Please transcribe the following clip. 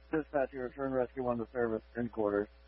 Dispatcher, return rescue 1 to service in quarters.